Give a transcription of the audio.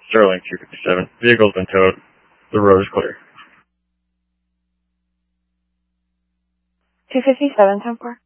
Sterling 257. Vehicle's been towed. The road is clear. 257, 10-4.